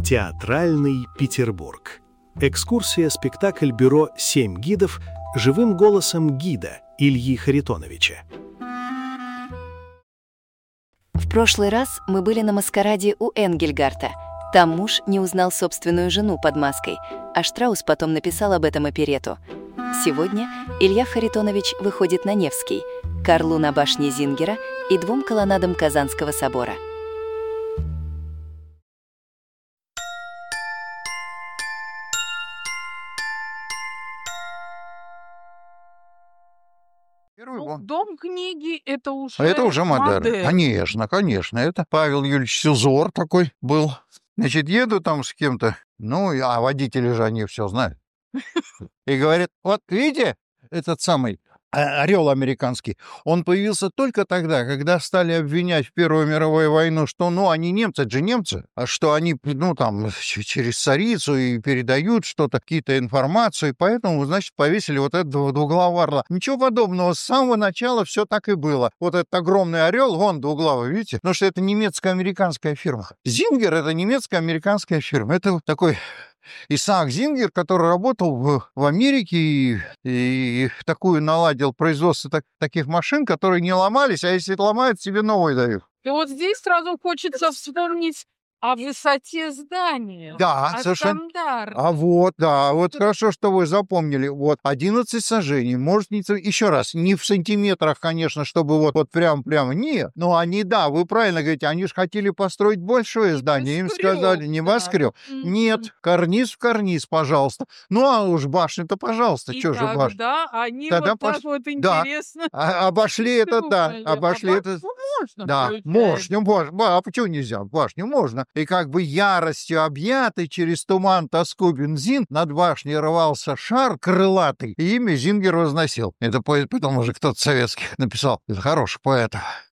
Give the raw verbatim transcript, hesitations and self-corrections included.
Театральный Петербург. Экскурсия-спектакль бюро «Семь гидов» живым голосом гида Ильи Харитоновича. В прошлый раз мы были на маскараде у Энгельгарта. Там муж не узнал собственную жену под маской, а Штраус потом написал об этом оперетту. Сегодня Илья Харитонович выходит на Невский, к орлу на башне Зингера и двум колоннадам Казанского собора. Ну, дом книги — это уже А это уже модерн. модерн. Конечно, конечно. Это Павел Юрьевич Сюзор такой был. Значит, еду там с кем-то, ну, и- а водители же они все знают. И говорят, вот видите, этот самый а, орел американский, он появился только тогда, когда стали обвинять в Первую мировую войну, что, ну, они немцы, это же немцы, а что они, ну, там, ч- через царицу и передают что-то, какие-то информацию, и поэтому, значит, повесили вот этого двуглавого орла. Ничего подобного, с самого начала все так и было. Вот этот огромный орел, вон двуглавый, видите, потому что это немецко-американская фирма. Зингер — это немецко-американская фирма. Это вот такой Исаак Зингер, который работал в, в Америке и, и такую наладил производство так- таких машин, которые не ломались, а если ломают, себе новые дают. И вот здесь сразу хочется вспомнить о высоте здания, Да, о совершенно. стандарте. А вот, да, вот хорошо, что вы запомнили. Вот, одиннадцать сажений. Может, не, ц- еще раз, не в сантиметрах, конечно, чтобы вот, вот прям-прямо, нет. Но они, да, вы правильно говорите, они же хотели построить большое здание. Им Небоскреб, сказали, да. небоскреб. Мгм. Нет, карниз в карниз, пожалуйста. Ну, а уж башня-то, пожалуйста, И что же башня? тогда они Тогда вот так пош- вот да. интересно А- обошли это, да, думали. обошли А это. башню можно, Да, получается. можно, можно. Ба- А почему нельзя? Башню можно. И как бы яростью объятый через туман тоску бензин над башней рвался шар крылатый, и имя Зингер возносил. Это поэт, потом уже кто-то советский написал. Это хороший поэт.